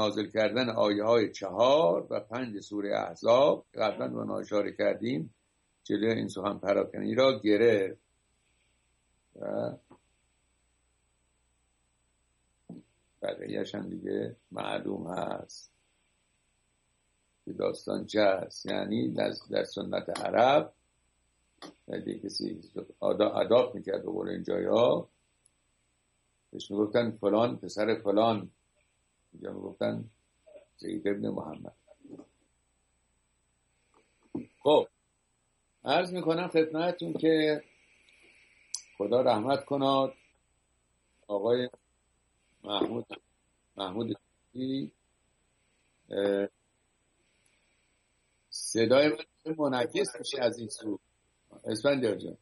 نازل کردن آیه های 4 و 5 سوره احزاب قبلا ما اشاره کردیم جلوی این سخن پراکنی را گرفت و بقیه‌اش هم دیگه معلوم هست که داستان چه هست. یعنی در سنت عرب اگه کسی اداپت میکرد به قول این جایا بهش میگفتن فلان پسر فلان، اینجا میگفتن زید ابن محمد. خب عرض میکنم خدمتتون که خدا رحمت کناد آقای محمود صدای من منعکس میشه از این سو اسفندیار جان.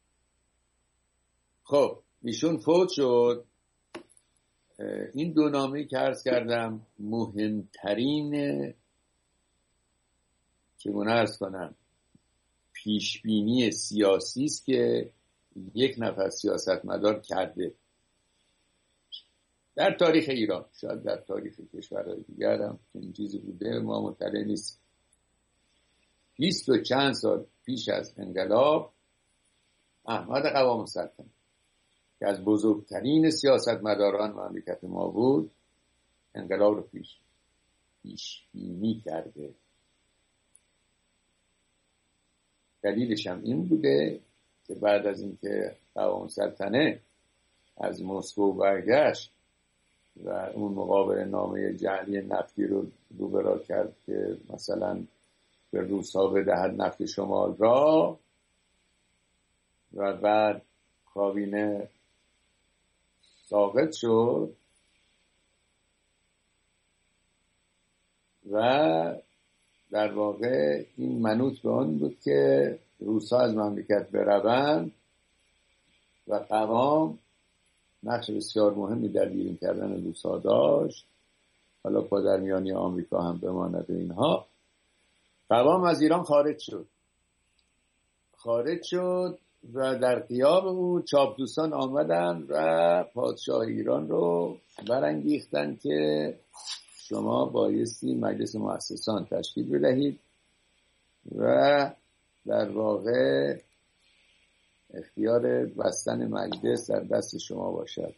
خب ایشون فوت شد. این دو نامه‌ای که عرض کردم مهمترین چگونه عرض کنم پیشبینی سیاسی است که یک نفر سیاستمدار کرده در تاریخ ایران، شاید در تاریخ کشورهای دیگر هم این چیزی بوده ما مطلع نیست. 20 و چند سال پیش از انقلاب احمد قوام السلطنه که از بزرگترین سیاستمداران مملکت ما بود انقلاب رو پیش بینی کرده. دلیلش هم این بوده که بعد از اینکه قوام السلطنه از مسکو برگشت و اون مقابل نامه جعلی نفتی رو روبرا کرد که مثلا به روس‌ها بدهد نفت شمال را و بعد کابینه ساقط شد و در واقع این منوط به آن بود که روس‌ها از مملکت بروند و قوام نقش بسیار مهمی در بیرون کردن روس‌ها داشت، حالا پادرمیانی آمریکا هم بماند اینها. قوام از ایران خارج شد و در غیاب او چاپلوسان آمدن و پادشاه ایران رو برانگیختن که شما بایستی مجلس مؤسسان تشکیل بدهید و در واقع اختیار بستن مجلس در دست شما باشد.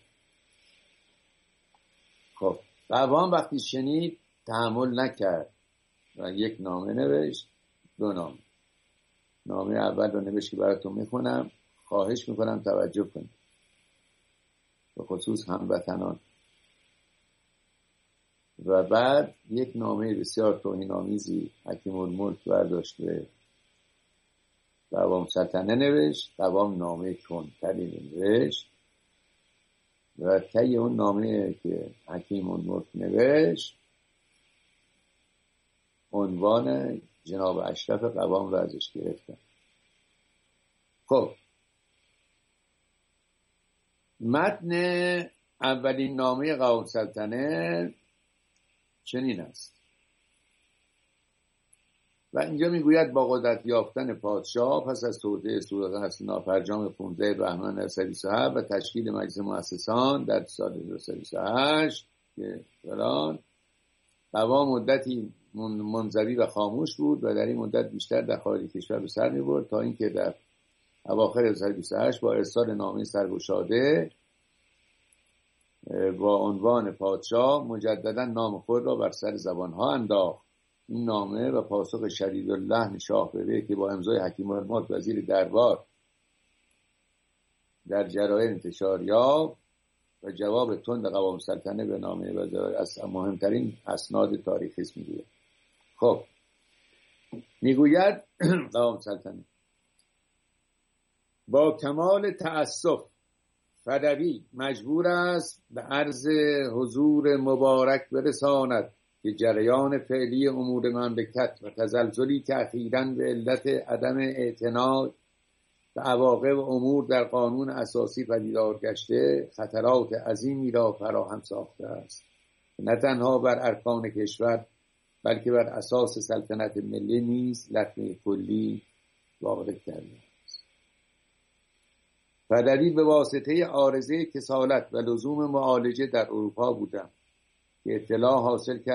خب قوام وقتی شنید تحمل نکرد و یک نامه نوشت، دو نامه اول رو نوشت که براتون میخونم، خواهش میکنم توجه کنید، به خصوص هموطنان. و بعد یک نامه بسیار توهین‌آمیزی حکیم الملک برداشت به قوام السلطنه نوشت. قوام نامه تندتری نوشت و طی اون نامه که حکیم الملک نوشت عنوان جناب اشرف قوام رو ازش گرفتن. خب متن اولین نامه قوام السلطنه چنین است و اینجا میگوید با قدرت یافتن پادشاه پس از توطئه صورت ناپرجام 15 بهمن 1327 و تشکیل مجلس مؤسسان در سال 1328 که فلان، قوام مدتی منزوی و خاموش بود و در این مدت بیشتر در خارج کشور به سر می‌برد تا اینکه در اواخر 1928 با ارسال نامه سرگشاده با عنوان پادشاه مجددا نام خود را بر سر زبانها انداخت. این نامه و پاسخ شدیداللحن شاه به وی که با امضای حکیم الملک وزیر دربار در جراید انتشار یافت و جواب تند قوام السلطنه به نامه وزیر از مهمترین اسناد تاریخی است میگوید. خب میگوید قوام السلطنه با کمال تأسف فدوی مجبور است به عرض حضور مبارک برساند که جریان فعلی امور مملکت و تزلزلی که اخیراً به علت عدم اعتنا به عواقب امور در قانون اساسی پدیدار گشته خطرات عظیمی را فراهم ساخته است، نه تنها بر ارکان کشور بلکه بر اساس سلطنت ملی نیز لطمه کلی وارد کرده است. فدوی به واسطه عارضه کسالت و لزوم معالجه در اروپا بودم که اطلاع حاصل کرد